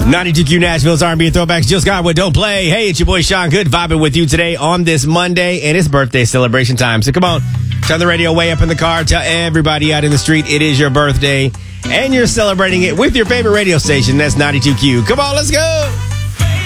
92Q Nashville's R&B and Throwbacks. Jill Scott with Don't Play. Hey, it's your boy Sean Good vibing with you today on this Monday, and it's birthday celebration time. So come on, turn the radio way up in the car. Tell everybody out in the street it is your birthday, and you're celebrating it with your favorite radio station. That's 92Q. Come on, let's go.